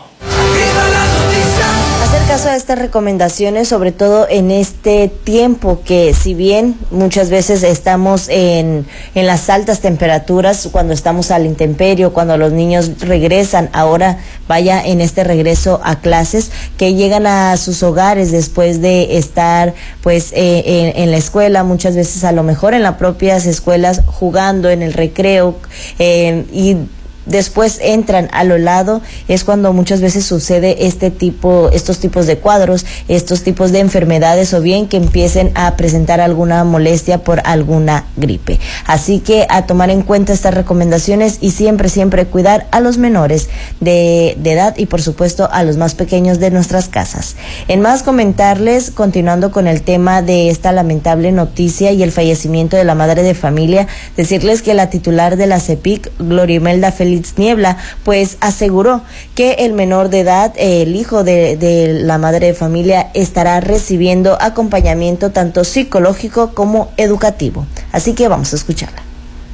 Hacer caso a estas recomendaciones, sobre todo en este tiempo que, si bien muchas veces estamos en las altas temperaturas, cuando estamos al intemperio, cuando los niños regresan, ahora vaya en este regreso a clases, que llegan a sus hogares después de estar pues en la escuela, muchas veces a lo mejor en las propias escuelas jugando en el recreo, y después entran a lo lado, es cuando muchas veces sucede estos tipos de cuadros, estos tipos de enfermedades, o bien que empiecen a presentar alguna molestia por alguna gripe. Así que a tomar en cuenta estas recomendaciones y siempre cuidar a los menores de edad y por supuesto a los más pequeños de nuestras casas. En más, comentarles, continuando con el tema de esta lamentable noticia y el fallecimiento de la madre de familia, decirles que la titular de la CEPIC, Glorimelda Félix Niebla, pues aseguró que el menor de edad, el hijo de la madre de familia, estará recibiendo acompañamiento tanto psicológico como educativo. Así que vamos a escucharla.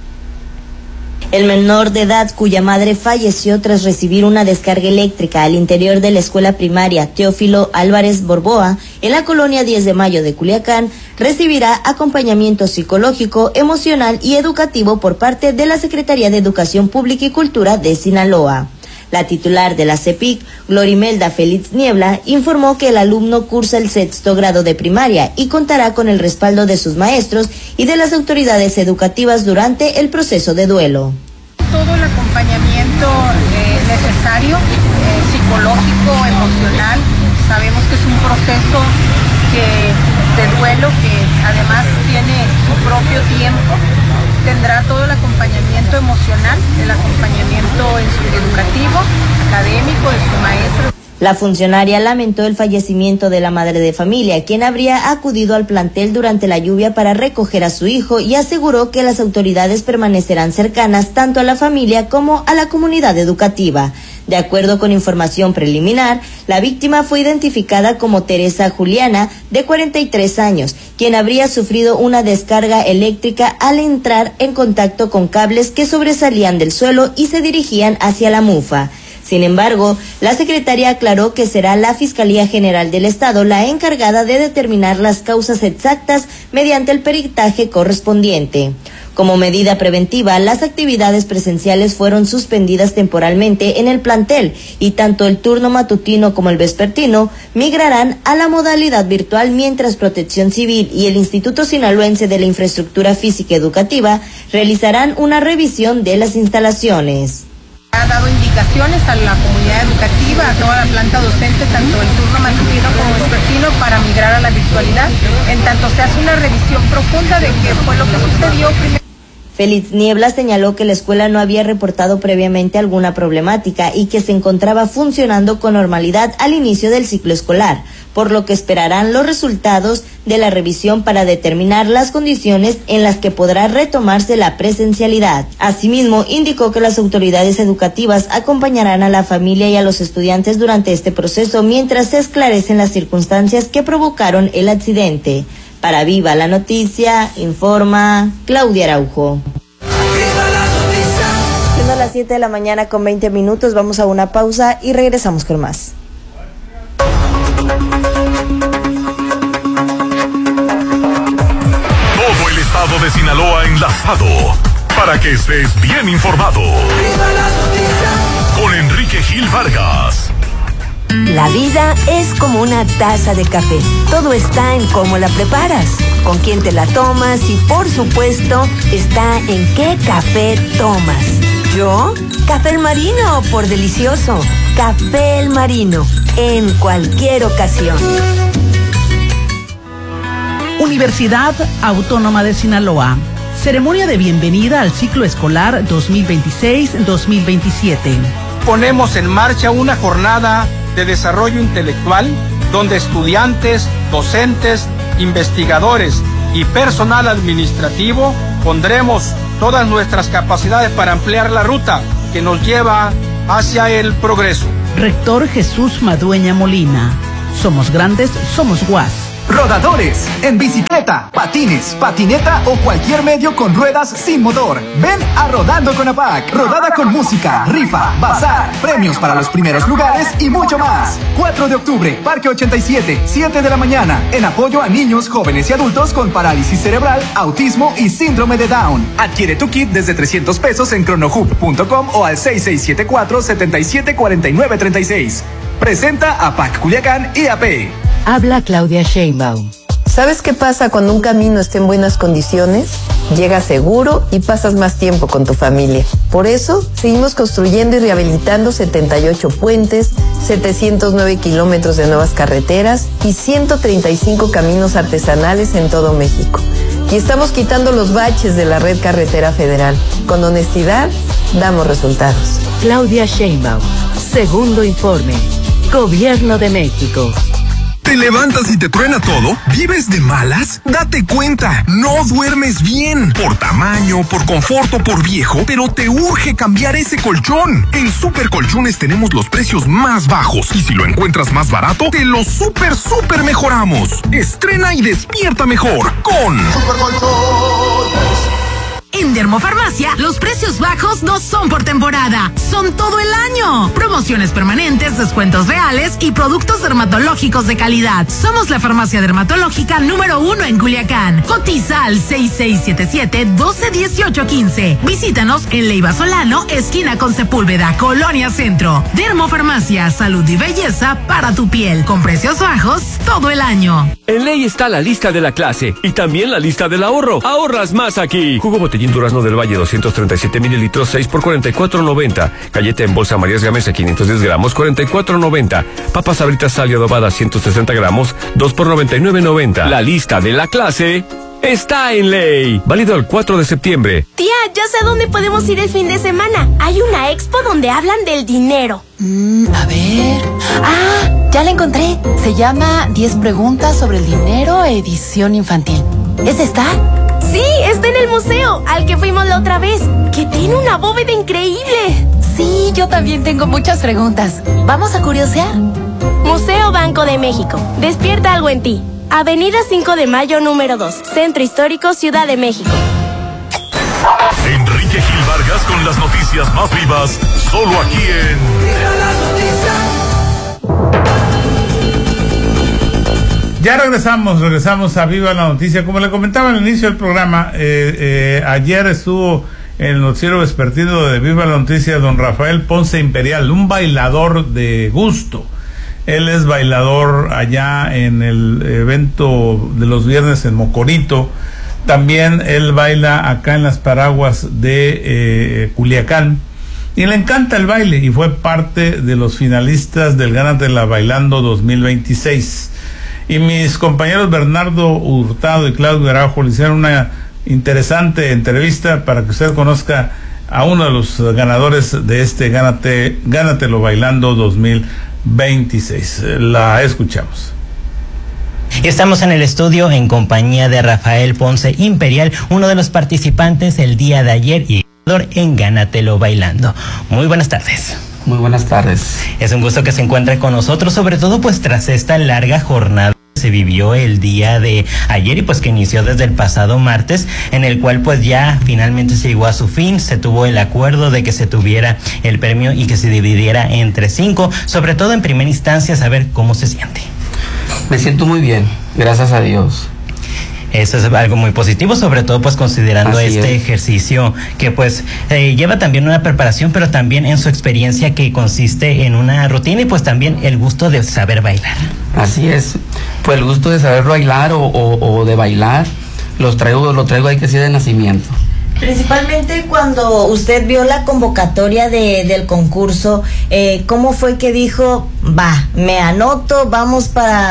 El menor de edad, cuya madre falleció tras recibir una descarga eléctrica al interior de la escuela primaria Teófilo Álvarez Borboa, en la colonia 10 de Mayo de Culiacán, recibirá acompañamiento psicológico, emocional y educativo por parte de la Secretaría de Educación Pública y Cultura de Sinaloa. La titular de la CEPIC, Glorimelda Félix Niebla, informó que el alumno cursa el 6º grado de primaria y contará con el respaldo de sus maestros y de las autoridades educativas durante el proceso de duelo. Todo el acompañamiento necesario, psicológico, emocional. Sabemos que es un proceso de duelo que además tiene su propio tiempo. Tendrá todo el acompañamiento emocional, el acompañamiento educativo, académico de su maestro. La funcionaria lamentó el fallecimiento de la madre de familia, quien habría acudido al plantel durante la lluvia para recoger a su hijo, y aseguró que las autoridades permanecerán cercanas tanto a la familia como a la comunidad educativa. De acuerdo con información preliminar, la víctima fue identificada como Teresa Juliana, de 43 años, quien habría sufrido una descarga eléctrica al entrar en contacto con cables que sobresalían del suelo y se dirigían hacia la mufa. Sin embargo, la secretaria aclaró que será la Fiscalía General del Estado la encargada de determinar las causas exactas mediante el peritaje correspondiente. Como medida preventiva, las actividades presenciales fueron suspendidas temporalmente en el plantel y tanto el turno matutino como el vespertino migrarán a la modalidad virtual, mientras Protección Civil y el Instituto Sinaloense de la Infraestructura Física Educativa realizarán una revisión de las instalaciones. Ha dado indicaciones a la comunidad educativa, a toda la planta docente, tanto el turno matutino como vespertino, para migrar a la virtualidad, en tanto se hace una revisión profunda de qué fue lo que sucedió. Félix Niebla señaló que la escuela no había reportado previamente alguna problemática y que se encontraba funcionando con normalidad al inicio del ciclo escolar, por lo que esperarán los resultados de la revisión para determinar las condiciones en las que podrá retomarse la presencialidad. Asimismo, indicó que las autoridades educativas acompañarán a la familia y a los estudiantes durante este proceso mientras se esclarecen las circunstancias que provocaron el accidente. Para Viva la Noticia, informa Claudia Araujo. Siendo las 7 de la mañana con 20 minutos, vamos a una pausa y regresamos con más. Todo el estado de Sinaloa enlazado para que estés bien informado. Con Enrique Gil Vargas. La vida es como una taza de café. Todo está en cómo la preparas, con quién te la tomas y, por supuesto, está en qué café tomas. ¿Yo? Café El Marino, por delicioso. Café El Marino, en cualquier ocasión. Universidad Autónoma de Sinaloa. Ceremonia de bienvenida al ciclo escolar 2026-2027. Ponemos en marcha una jornada de desarrollo intelectual donde estudiantes, docentes, investigadores y personal administrativo pondremos todas nuestras capacidades para ampliar la ruta que nos lleva hacia el progreso. Rector Jesús Madueña Molina. Somos grandes, somos UAS. Rodadores, en bicicleta, patines, patineta o cualquier medio con ruedas sin motor. Ven a Rodando con APAC. Rodada con música, rifa, bazar, premios para los primeros lugares y mucho más. 4 de octubre, Parque 87, 7 de la mañana, en apoyo a niños, jóvenes y adultos con parálisis cerebral, autismo y síndrome de Down. Adquiere tu kit desde 300 pesos en cronohub.com o al 6674-774936. Presenta APAC Culiacán y AP. Habla Claudia Sheinbaum. ¿Sabes qué pasa cuando un camino está en buenas condiciones? Llegas seguro y pasas más tiempo con tu familia. Por eso, seguimos construyendo y rehabilitando 78 puentes, 709 kilómetros de nuevas carreteras y 135 caminos artesanales en todo México. Y estamos quitando los baches de la red carretera federal. Con honestidad, damos resultados. Claudia Sheinbaum. Segundo informe. Gobierno de México. ¿Te levantas y te truena todo? ¿Vives de malas? Date cuenta, no duermes bien. Por tamaño, por confort o por viejo, pero te urge cambiar ese colchón. En Super Colchones tenemos los precios más bajos y si lo encuentras más barato, te lo super mejoramos. Estrena y despierta mejor con Super Colchones. En Dermofarmacia, los precios bajos no son por temporada, son todo el año. Promociones permanentes, descuentos reales y productos dermatológicos de calidad. Somos la farmacia dermatológica número 1 en Culiacán. Cotiza al 6677-121815. Visítanos en Leiva Solano, esquina con Sepúlveda, Colonia Centro. Dermofarmacia, salud y belleza para tu piel, con precios bajos todo el año. En Ley está la lista de la clase y también la lista del ahorro. Ahorras más aquí. Jugo Botellín Durazno del Valle 237 mililitros 6 por $44.90. Galleta en bolsa Marías Gamesa 510 gramos $44.90. Papas Sabritas Sal y Adobada 160 gramos 2 por $99.90. La lista de la clase está en Ley. Válido el 4 de septiembre. Tía, ya sé dónde podemos ir el fin de semana. Hay una expo donde hablan del dinero. A ver. Ah, ya la encontré. Se llama 10 preguntas sobre el dinero, edición infantil. ¿Es esta? Sí, está en el museo, al que fuimos la otra vez, que tiene una bóveda increíble. Sí, yo también tengo muchas preguntas. ¿Vamos a curiosear? Museo Banco de México. Despierta algo en ti. Avenida 5 de Mayo, número 2. Centro Histórico, Ciudad de México. Enrique Gil Vargas con las noticias más vivas, solo aquí en Ya regresamos a Viva la Noticia. Como le comentaba al inicio del programa, ayer estuvo en el noticiero vespertino de Viva la Noticia don Rafael Ponce Imperial, un bailador de gusto. Él es bailador allá en el evento de los viernes en Mocorito. También él baila acá en las Paraguas de Culiacán. Y le encanta el baile y fue parte de los finalistas del Gánatela Bailando 2026. Y mis compañeros Bernardo Hurtado y Claudio Araujo le hicieron una interesante entrevista para que usted conozca a uno de los ganadores de este Gánatelo Bailando 2026. La escuchamos. Estamos en el estudio en compañía de Rafael Ponce Imperial, uno de los participantes el día de ayer y en Gánatelo Bailando. Muy buenas tardes. Muy buenas tardes. Es un gusto que se encuentre con nosotros, sobre todo pues tras esta larga jornada se vivió el día de ayer y pues que inició desde el pasado martes, en el cual pues ya finalmente se llegó a su fin, se tuvo el acuerdo de que se tuviera el premio y que se dividiera entre 5, sobre todo en primera instancia saber cómo se siente. Me siento muy bien, gracias a Dios. Eso es algo muy positivo, sobre todo pues considerando ejercicio que pues lleva también una preparación, pero también en su experiencia que consiste en una rutina y pues también el gusto de saber bailar. Así es, pues el gusto de saber bailar o de bailar lo traigo ahí que sí de nacimiento. Principalmente cuando usted vio la convocatoria del concurso, ¿cómo fue que dijo, me anoto, vamos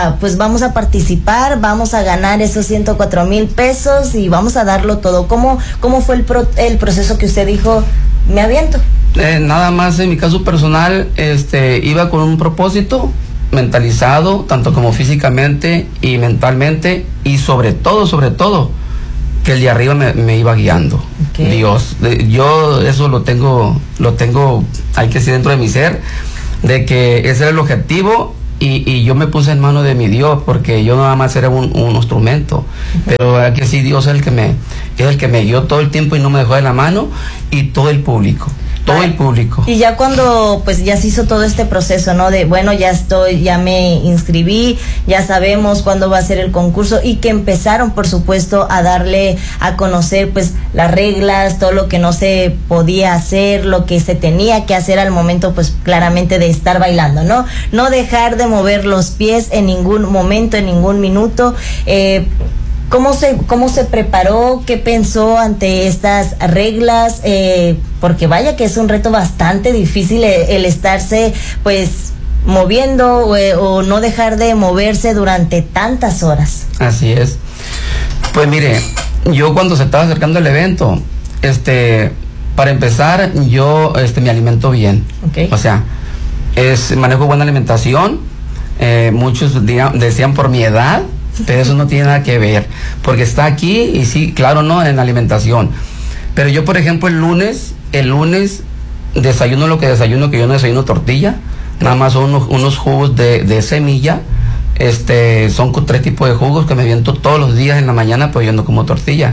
a participar, vamos a ganar esos 104,000 pesos y vamos a darlo todo? ¿Cómo fue el proceso que usted dijo, me aviento? Nada más en mi caso personal, iba con un propósito mentalizado, tanto como físicamente y mentalmente, y sobre todo, que el de arriba me iba guiando. Okay. Dios, yo eso lo tengo, hay que decir dentro de mi ser, de que ese era el objetivo y yo me puse en manos de mi Dios, porque yo nada más era un instrumento, pero hay que decir, Dios es el que me guió todo el tiempo y no me dejó de la mano, y todo el público. Y ya cuando pues ya se hizo todo este proceso, ¿no? De bueno, ya me inscribí, ya sabemos cuándo va a ser el concurso, y que empezaron por supuesto a darle a conocer pues las reglas, todo lo que no se podía hacer, lo que se tenía que hacer al momento pues claramente de estar bailando, ¿no? No dejar de mover los pies en ningún momento, en ningún minuto. ¿Cómo se preparó? ¿Qué pensó ante estas reglas? Porque vaya que es un reto bastante difícil el estarse pues moviendo o no dejar de moverse durante tantas horas. Así es. Pues mire, yo cuando se estaba acercando el evento, para empezar, yo me alimento bien. Okay. O sea, manejo buena alimentación. Muchos decían por mi edad, pero eso no tiene nada que ver, porque está aquí y sí, claro, no, en alimentación. Pero yo, por ejemplo, el lunes desayuno lo que desayuno, que yo no desayuno tortilla, nada más son unos jugos de semilla. Son 3 tipos de jugos que me aviento todos los días en la mañana, pero yo no como tortilla.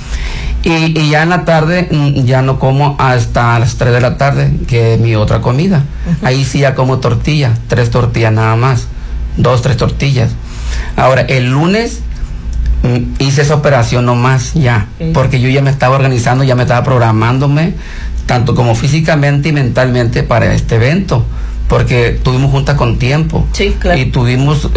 Y ya en la tarde ya no como hasta las 3 de la tarde, que es mi otra comida. Ahí sí ya como tortilla, 3 tortillas nada más, 2-3 tortillas. Ahora, el lunes hice esa operación nomás ya, porque yo ya me estaba organizando, ya me estaba programándome, tanto como físicamente y mentalmente para este evento, porque tuvimos junta con tiempo. Sí, claro. Y tuvimos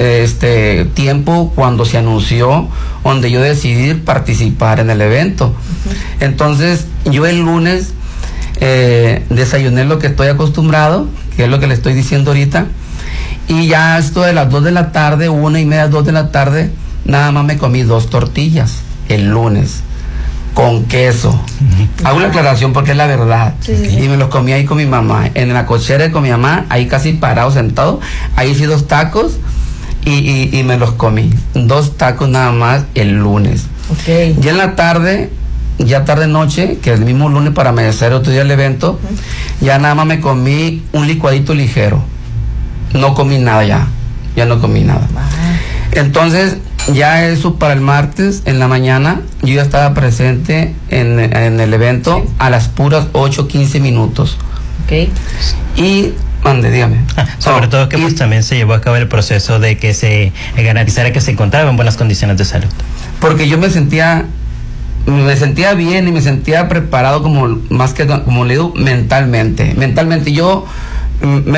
tiempo cuando se anunció, donde yo decidí participar en el evento. Entonces, yo el lunes desayuné lo que estoy acostumbrado, que es lo que le estoy diciendo ahorita. Y ya esto de las 2 de la tarde, 1:30, 2 de la tarde, nada más me comí 2 tortillas el lunes con queso. Hago una aclaración porque es la verdad. Sí. Y me los comí ahí con mi mamá, en la cochera con mi mamá, ahí casi parado, sentado. Ahí hice 2 tacos y me los comí. 2 tacos nada más el lunes. Okay. Y en la tarde, ya tarde noche, que el mismo lunes para amanecer otro día el evento, ya nada más me comí un licuadito ligero. No comí nada ya no comí nada. Entonces, ya eso para el martes en la mañana, yo ya estaba presente en el evento a las puras 8:15 minutos. Ok. Y, dígame. Sobre todo que pues también se llevó a cabo el proceso de que se garantizara que se encontraba en buenas condiciones de salud. Porque yo me sentía bien y me sentía preparado, como le digo, mentalmente. Yo me he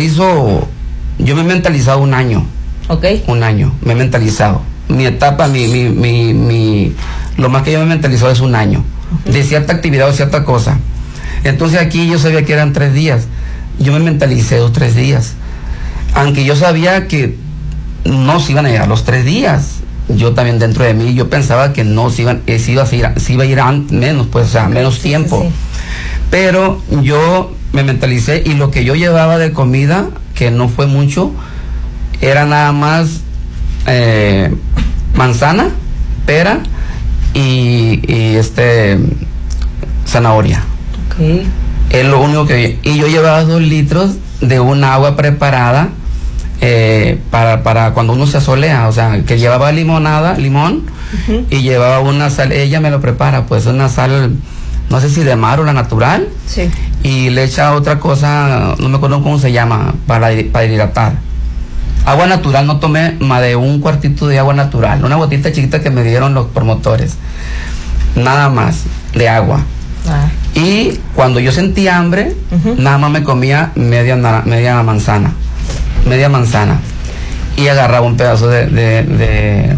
mentalizado un año. Okay. Un año, me he mentalizado. Mi etapa, lo más que yo me he mentalizado es un año. De cierta actividad o cierta cosa. Entonces aquí yo sabía que eran 3 días. Yo me mentalicé 2-3 días. Aunque yo sabía que no se iban a llegar los 3 días. Yo también dentro de mí, yo pensaba que no se iba a ir menos, pues, o sea, menos tiempo. Sí. Pero yo me mentalicé, y lo que yo llevaba de comida, que no fue mucho, era nada más manzana, pera y zanahoria. Okay. Es lo único que... Y yo llevaba 2 litros de un agua preparada, para cuando uno se asolea, o sea, que llevaba limón, y llevaba una sal, ella me lo prepara, pues una sal, no sé si de mar o la natural, sí, y le echa otra cosa, no me acuerdo cómo se llama, para hidratar. Agua natural, no tomé más de un cuartito de agua natural, una botita chiquita que me dieron los promotores, nada más de agua. Y cuando yo sentí hambre, nada más me comía media manzana, y agarraba un pedazo de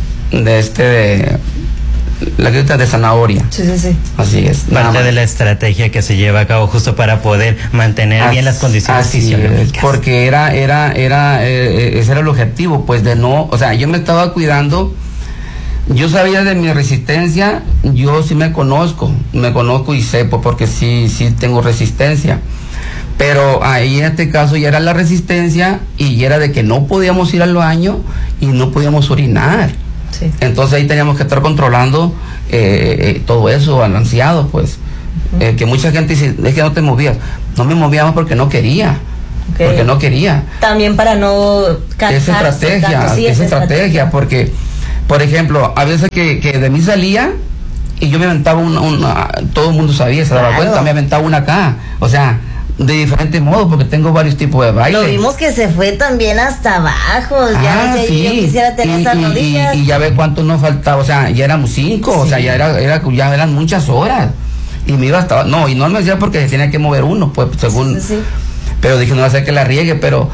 la creta de zanahoria. Sí. Así es. Parte de la estrategia que se lleva a cabo justo para poder mantener bien las condiciones fisiológicas. Porque ese era el objetivo, pues de no, o sea, yo me estaba cuidando. Yo sabía de mi resistencia, yo sí me conozco y sé, pues, porque sí tengo resistencia. Pero ahí en este caso ya era la resistencia y era de que no podíamos ir al baño y no podíamos orinar. Sí. Entonces ahí teníamos que estar controlando todo eso, balanceado, pues. Que mucha gente dice, es que no te movías. No me movíamos porque no quería. Okay. Porque no quería. También para no cansarse. Esa estrategia, porque, por ejemplo, a veces que de mí salía y yo me aventaba todo el mundo sabía, se daba cuenta, me aventaba una acá. O sea, de diferentes modos, porque tengo varios tipos de baile. Lo vimos que se fue también hasta abajo. Ya no sé, yo quisiera tener esas rodillas. Y ya ve cuánto nos faltaba, o sea, ya éramos 5, o sea, ya eran muchas horas. Y me iba hasta, no me decía porque se tenía que mover uno, pues, según. Sí. Pero dije, no va a ser que la riegue, pero,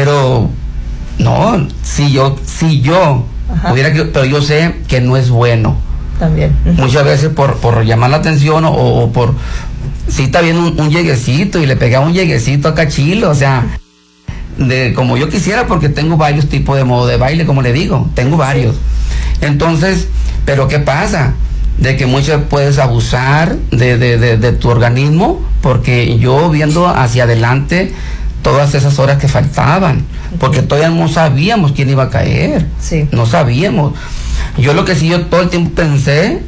no, si yo hubiera, pero yo sé que no es bueno. También. Muchas veces por llamar la atención o por, si está bien un lleguecito y le pegaba un lleguecito a cachilo, o sea, como yo quisiera, porque tengo varios tipos de modo de baile, como le digo, tengo varios. Entonces, pero ¿qué pasa? De que muchas puedes abusar de tu organismo, porque yo viendo hacia adelante todas esas horas que faltaban, porque todavía no sabíamos quién iba a caer, no sabíamos. Yo lo que sí yo todo el tiempo pensé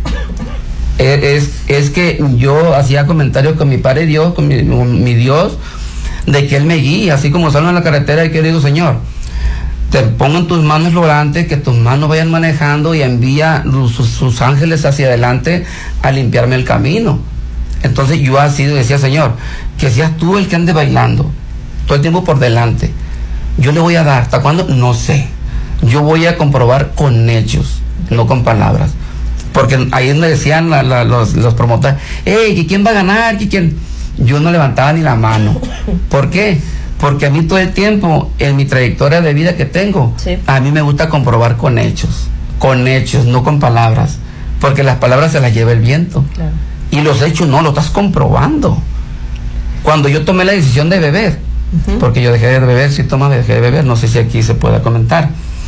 es que yo hacía comentarios con mi Padre Dios, con mi Dios, de que Él me guía, así como salgo en la carretera y que yo digo, Señor, te pongo en tus manos el volante, que tus manos vayan manejando y envía sus ángeles hacia adelante a limpiarme el camino. Entonces yo así decía, Señor, que seas tú el que ande bailando todo el tiempo por delante. Yo le voy a dar, ¿hasta cuándo? No sé. Yo voy a comprobar con hechos, no con palabras. Porque ahí me decían los promotores, hey, ¿quién va a ganar? ¿Quién? Yo no levantaba ni la mano. ¿Por qué? Porque a mí todo el tiempo, en mi trayectoria de vida que tengo, a mí me gusta comprobar con hechos, no con palabras, porque las palabras se las lleva el viento. Claro. Y los hechos no, lo estás comprobando. Cuando yo tomé la decisión de beber, porque yo dejé de beber, dejé de beber, no sé si aquí se pueda comentar.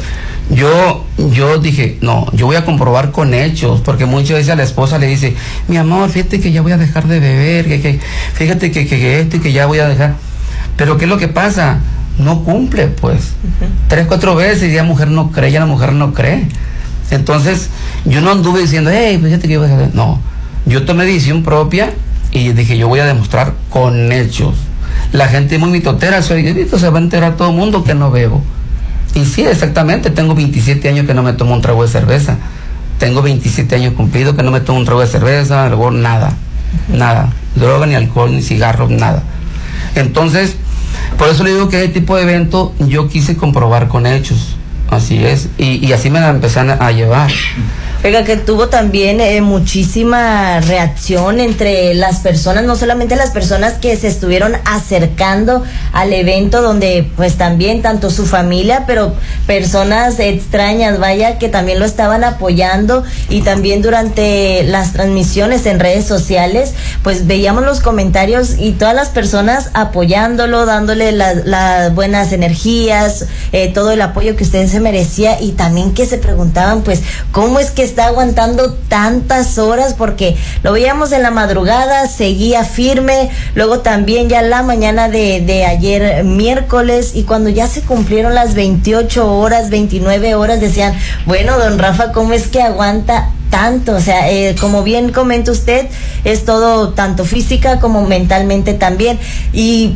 Yo dije, no, yo voy a comprobar con hechos, porque muchas veces a la esposa le dice, mi amor, fíjate que ya voy a dejar de beber, fíjate que esto y que ya voy a dejar. Pero ¿qué es lo que pasa? No cumple, pues. 3, 4 veces y la mujer no cree. Entonces, yo no anduve diciendo, hey, fíjate que yo voy a dejar. No, yo tomé decisión propia y dije, yo voy a demostrar con hechos. La gente es muy mitotera, se va a enterar todo el mundo que no bebo. Y sí, exactamente, tengo 27 años que no me tomo un trago de cerveza. Tengo 27 años cumplidos que no me tomo un trago de cerveza, alcohol, nada. Droga, ni alcohol, ni cigarro, nada. Entonces, por eso le digo que ese tipo de evento yo quise comprobar con hechos. Así es. Y así me la empecé a llevar. Oiga, que tuvo también muchísima reacción entre las personas, no solamente las personas que se estuvieron acercando al evento, donde pues también tanto su familia, pero personas extrañas, vaya, que también lo estaban apoyando, y también durante las transmisiones en redes sociales, pues veíamos los comentarios y todas las personas apoyándolo, dándole las buenas energías, todo el apoyo que usted se merecía, y también que se preguntaban, pues, ¿cómo es que está aguantando tantas horas? Porque lo veíamos en la madrugada, seguía firme, luego también ya la mañana de ayer miércoles, y cuando ya se cumplieron las 28 horas, 29 horas, decían, bueno, don Rafa, ¿cómo es que aguanta tanto? O sea, como bien comenta usted, es todo tanto física como mentalmente también. Y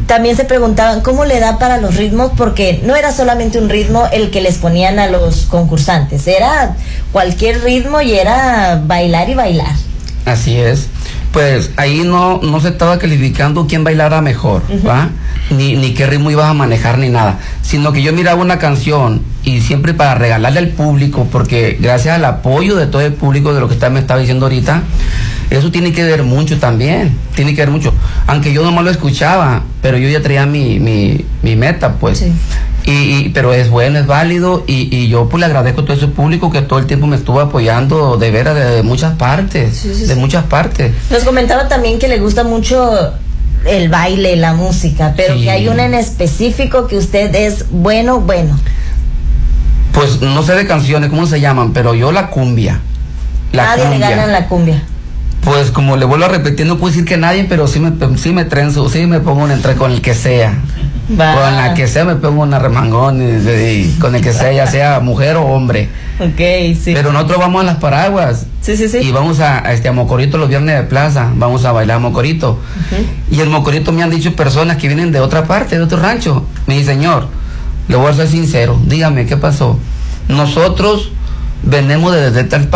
También se preguntaban cómo le da para los ritmos, porque no era solamente un ritmo el que les ponían a los concursantes, era cualquier ritmo y era bailar y bailar. Así es. Pues ahí no se estaba calificando quién bailara mejor, ¿va? Ni qué ritmo ibas a manejar ni nada, sino que yo miraba una canción y siempre para regalarle al público, porque gracias al apoyo de todo el público, de lo que me estaba diciendo ahorita, eso tiene que ver mucho también, tiene que ver mucho, aunque yo nomás lo escuchaba, pero yo ya traía mi meta, pues. Sí. Pero es bueno, es válido, y yo pues le agradezco a todo ese público que todo el tiempo me estuvo apoyando de veras de muchas partes, muchas partes. Nos comentaba también que le gusta mucho el baile, la música, pero que hay una en específico que usted es bueno. Pues no sé de canciones, ¿cómo se llaman? Pero yo la cumbia. Nadie le gana en la cumbia. Pues como le vuelvo a repetir, no puedo decir que nadie, pero sí me trenzo, sí me pongo con el que sea. Va. Con la que sea me pongo una remangón y con el que sea, ya sea mujer o hombre. Okay, sí. Pero nosotros vamos a las Paraguas. Sí. Y vamos a Mocorito los viernes de plaza. Vamos a bailar Mocorito. Y el Mocorito me han dicho personas que vienen de otra parte, de otro rancho. Me dice, señor, le voy a ser sincero, dígame, ¿qué pasó? Nosotros venimos desde tal